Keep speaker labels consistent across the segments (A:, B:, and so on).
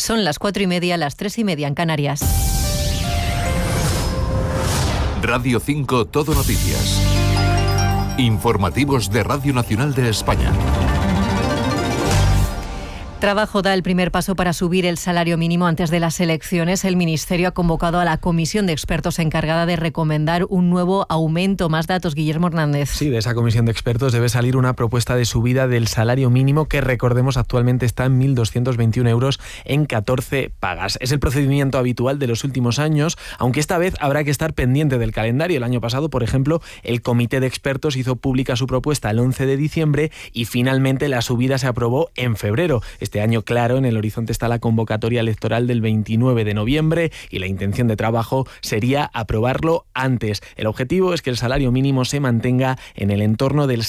A: Son las 4:30, las 3:30 en Canarias.
B: Radio 5 Todo Noticias. Informativos de Radio Nacional de España.
A: Trabajo da el primer paso para subir el salario mínimo antes de las elecciones. El Ministerio ha convocado a la comisión de expertos encargada de recomendar un nuevo aumento. Más datos, Guillermo Hernández.
C: Sí, de esa comisión de expertos debe salir una propuesta de subida del salario mínimo que, recordemos, actualmente está en 1.221 euros en 14 pagas. Es el procedimiento habitual de los últimos años, aunque esta vez habrá que estar pendiente del calendario. El año pasado, por ejemplo, el comité de expertos hizo pública su propuesta el 11 de diciembre y finalmente la subida se aprobó en febrero. Este año, claro, en el horizonte está la convocatoria electoral del 29 de noviembre y la intención de trabajo sería aprobarlo antes. El objetivo es que el salario mínimo se mantenga en el entorno del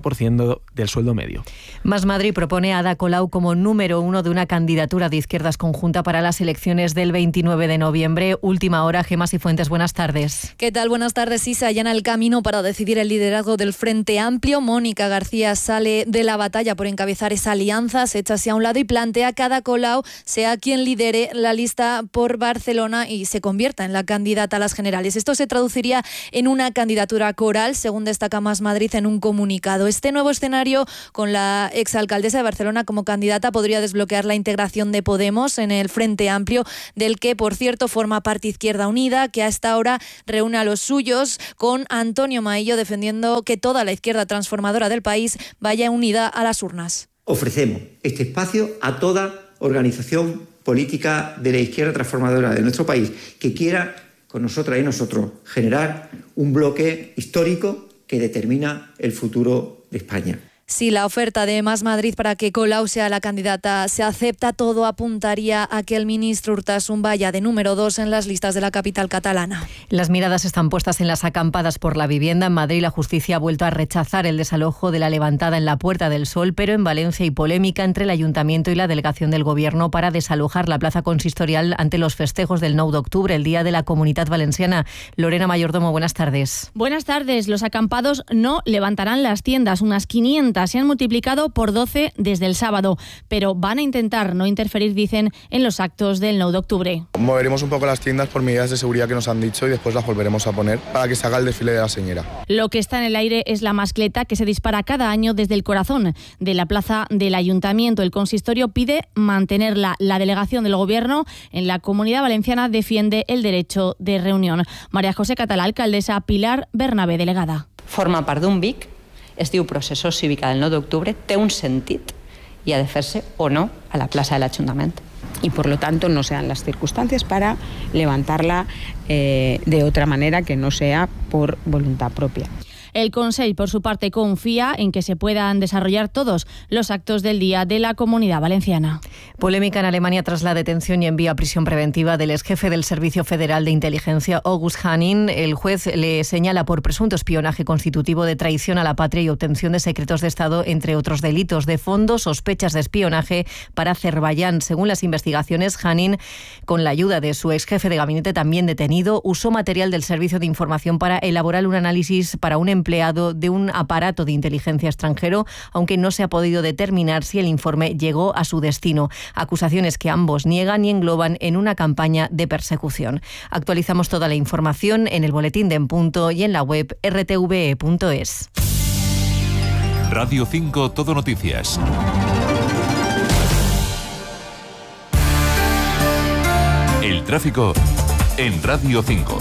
C: 60% del sueldo medio.
A: Más Madrid propone a Ada Colau como número 1 de una candidatura de izquierdas conjunta para las elecciones del 29 de noviembre. Última hora, Gemma Cifuentes, buenas tardes.
D: ¿Qué tal? Buenas tardes. Se allana el camino para decidir el liderazgo del Frente Amplio. Mónica García sale de la batalla por encabezar esa alianza, se echa hacia un lado y plantea que Ada Colau sea quien lidere la lista por Barcelona y se convierta en la candidata a las generales. Esto se traduciría en una candidatura coral, según destaca Más Madrid en un comunicado. Este nuevo escenario, con la exalcaldesa de Barcelona como candidata, podría desbloquear la integración de Podemos en el Frente Amplio, del que, por cierto, forma parte Izquierda Unida, que hasta ahora reúne a los suyos, con Antonio Maillo defendiendo que toda la izquierda transformadora del país vaya unida a las urnas.
E: Ofrecemos este espacio a toda organización política de la izquierda transformadora de nuestro país que quiera, con nosotras y nosotros, generar un bloque histórico que determina el futuro de España.
D: Si la oferta de Más Madrid para que Colau sea la candidata se acepta, todo apuntaría a que el ministro Urtasun vaya de número 2 en las listas de la capital catalana.
A: Las miradas están puestas en las acampadas por la vivienda. En Madrid, la justicia ha vuelto a rechazar el desalojo de la levantada en la Puerta del Sol, pero en Valencia hay polémica entre el Ayuntamiento y la delegación del Gobierno para desalojar la plaza consistorial ante los festejos del 9 de octubre, el Día de la Comunitat Valenciana. Lorena Mayordomo, buenas tardes.
F: Buenas tardes. Los acampados no levantarán las tiendas, unas 500. Se han multiplicado por 12 desde el sábado, pero van a intentar no interferir, dicen, en los actos del 9 de octubre.
G: Moveremos un poco las tiendas por medidas de seguridad que nos han dicho y después las volveremos a poner para que se haga el desfile de la señora.
F: Lo que está en el aire es la mascleta que se dispara cada año desde el corazón de la plaza del Ayuntamiento. El consistorio pide mantenerla. La delegación del Gobierno en la Comunidad Valenciana defiende el derecho de reunión. María José Català, alcaldesa, Pilar Bernabé, delegada.
H: Forma part d'un BIC, es diu Processó Cívica del 9 d'octubre, té un sentit y ha de hacerse o no a la plaza del Ayuntamiento.
I: Y por lo tanto no sean las circunstancias para levantarla de otra manera que no sea por voluntad propia.
F: El Consell, por su parte, confía en que se puedan desarrollar todos los actos del Día de la Comunidad Valenciana.
A: Polémica en Alemania tras la detención y envío a prisión preventiva del exjefe del Servicio Federal de Inteligencia, August Hanning. El juez le señala por presunto espionaje constitutivo de traición a la patria y obtención de secretos de Estado, entre otros delitos. De fondo, sospechas de espionaje para Azerbaiyán. Según las investigaciones, Hanning, con la ayuda de su exjefe de gabinete también detenido, usó material del Servicio de Información para elaborar un análisis para un empleado de un aparato de inteligencia extranjero, aunque no se ha podido determinar si el informe llegó a su destino. Acusaciones que ambos niegan y engloban en una campaña de persecución. Actualizamos toda la información en el boletín de En Punto y en la web rtve.es.
B: Radio 5 Todo Noticias. El tráfico en Radio 5.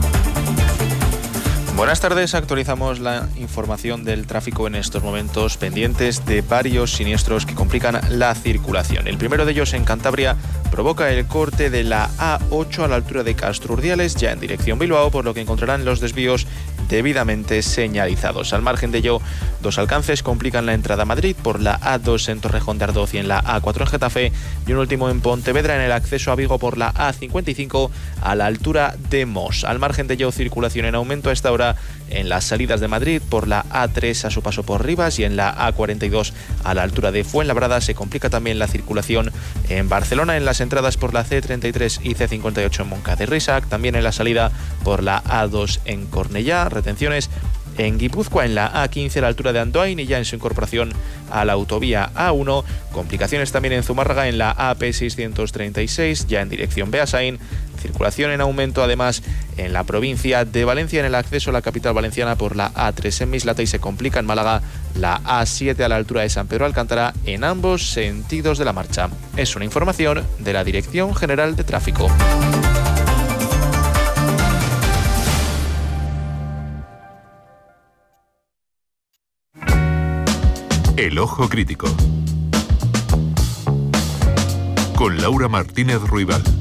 J: Buenas tardes, actualizamos la información del tráfico en estos momentos, pendientes de varios siniestros que complican la circulación. El primero de ellos en Cantabria provoca el corte de la A8 a la altura de Castro Urdiales, ya en dirección Bilbao, por lo que encontrarán los desvíos debidamente señalizados. Al margen de ello, dos alcances complican la entrada a Madrid por la A2 en Torrejón de Ardoz y en la A4 en Getafe, y un último en Pontevedra en el acceso a Vigo por la A55 a la altura de Mos. Al margen de ello, circulación en aumento a esta hora en las salidas de Madrid por la A3 a su paso por Rivas y en la A42 a la altura de Fuenlabrada. Se complica también la circulación en Barcelona en las entradas por la C33 y C58 en Moncada y Risac, también en la salida por la A2 en Cornellá. Retenciones en Guipúzcoa, en la A15 a la altura de Andoain y ya en su incorporación a la autovía A1. Complicaciones también en Zumárraga en la AP636, ya en dirección Beasain. Circulación en aumento además en la provincia de Valencia en el acceso a la capital valenciana por la A3 en Mislata y se complica en Málaga la A7 a la altura de San Pedro Alcántara en ambos sentidos de la marcha. Es una información de la Dirección General de Tráfico.
B: El Ojo Crítico con Laura Martínez Ruibal.